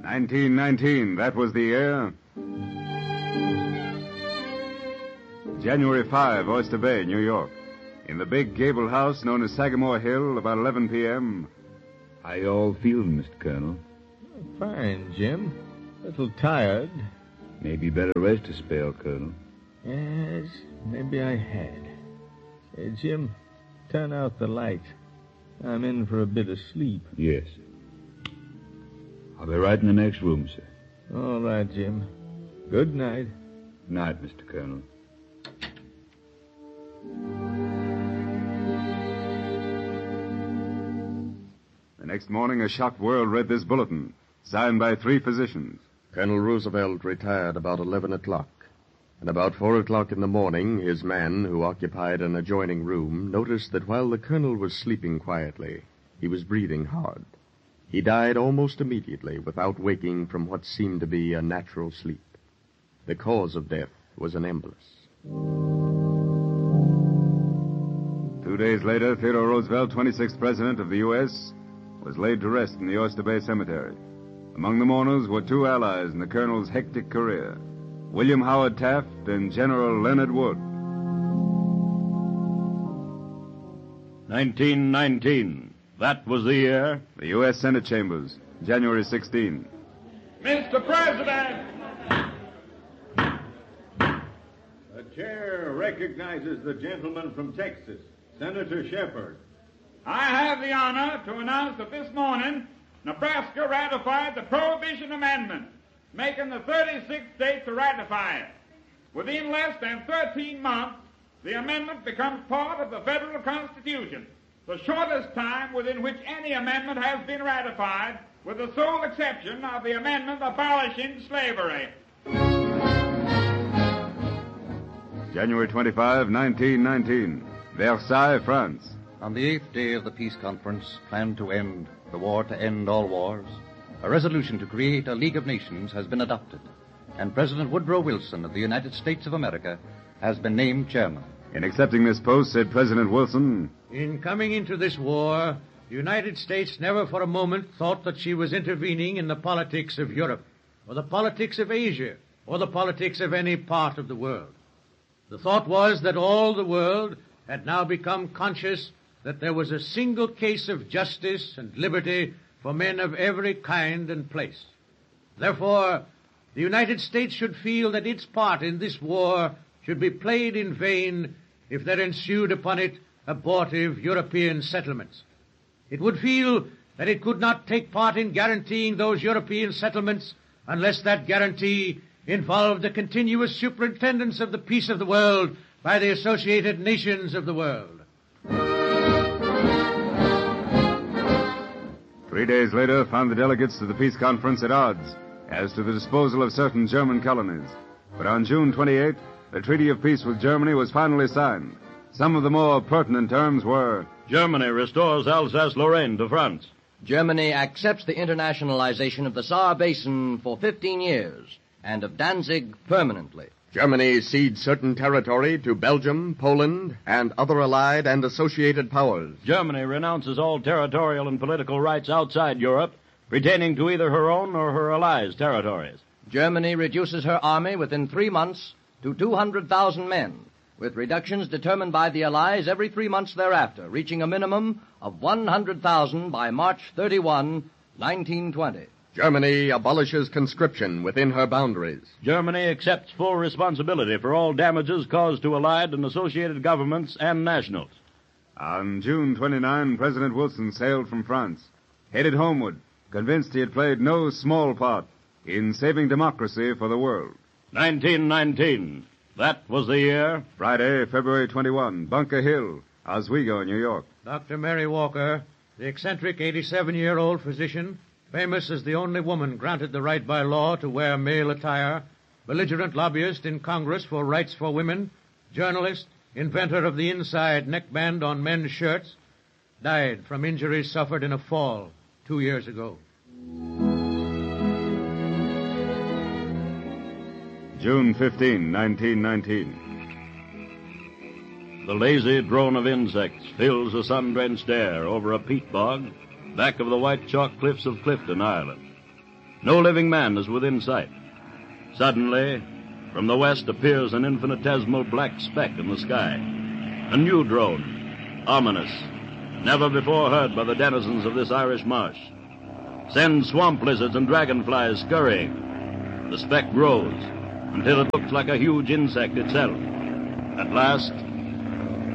1919, that was the year. January 5, Oyster Bay, New York. In the big gable house known as Sagamore Hill, about 11 p.m. How you all feeling, Mr. Colonel? Fine, Jim. A little tired. Maybe better rest a spell, Colonel. Yes, maybe I had. Say, Jim, turn out the light. I'm in for a bit of sleep. Yes. I'll be right in the next room, sir. All right, Jim. Good night. Good night, Mr. Colonel. The next morning, a shocked world read this bulletin, signed by 3 physicians. Colonel Roosevelt retired about 11 o'clock. And about 4 o'clock in the morning, his man, who occupied an adjoining room, noticed that while the colonel was sleeping quietly, he was breathing hard. He died almost immediately without waking from what seemed to be a natural sleep. The cause of death was an embolus. 2 days later, Theodore Roosevelt, 26th President of the U.S., was laid to rest in the Oyster Bay Cemetery. Among the mourners were 2 allies in the colonel's hectic career, William Howard Taft and General Leonard Wood. 1919. That was the year. The U.S. Senate Chambers, January 16. Mr. President! The chair recognizes the gentleman from Texas, Senator Shepard. I have the honor to announce that this morning, Nebraska ratified the Prohibition Amendment, making the 36th state to ratify it. Within less than 13 months, the amendment becomes part of the federal Constitution, the shortest time within which any amendment has been ratified, with the sole exception of the amendment abolishing slavery. January 25, 1919, Versailles, France. On the 8th day of the peace conference planned to end the war to end all wars, a resolution to create a League of Nations has been adopted, and President Woodrow Wilson of the United States of America has been named chairman. In accepting this post, said President Wilson, "In coming into this war, the United States never for a moment thought that she was intervening in the politics of Europe, or the politics of Asia, or the politics of any part of the world. The thought was that all the world had now become conscious that there was a single case of justice and liberty for men of every kind and place. Therefore, the United States should feel that its part in this war should be played in vain if there ensued upon it abortive European settlements. It would feel that it could not take part in guaranteeing those European settlements unless that guarantee involved the continuous superintendence of the peace of the world by the associated nations of the world." 3 days later found the delegates to the peace conference at odds as to the disposal of certain German colonies. But on June 28, the Treaty of Peace with Germany was finally signed. Some of the more pertinent terms were: Germany restores Alsace-Lorraine to France. Germany accepts the internationalization of the Saar Basin for 15 years and of Danzig permanently. Germany cedes certain territory to Belgium, Poland, and other allied and associated powers. Germany renounces all territorial and political rights outside Europe, pertaining to either her own or her allies' territories. Germany reduces her army within 3 months to 200,000 men, with reductions determined by the Allies every 3 months thereafter, reaching a minimum of 100,000 by March 31, 1920. Germany abolishes conscription within her boundaries. Germany accepts full responsibility for all damages caused to allied and associated governments and nationals. On June 29, President Wilson sailed from France, headed homeward, convinced he had played no small part in saving democracy for the world. 1919. That was the year. Friday, February 21, Bunker Hill, Oswego, New York. Dr. Mary Walker, the eccentric 87-year-old physician, famous as the only woman granted the right by law to wear male attire, belligerent lobbyist in Congress for rights for women, journalist, inventor of the inside neckband on men's shirts, died from injuries suffered in a fall 2 years ago. June 15, 1919. The lazy drone of insects fills the sun-drenched air over a peat bog back of the white chalk cliffs of Clifton, Ireland. No living man is within sight. Suddenly, from the west appears an infinitesimal black speck in the sky. A new drone, ominous, never before heard by the denizens of this Irish marsh. Sends swamp lizards and dragonflies scurrying. The speck grows until it looks like a huge insect itself. At last,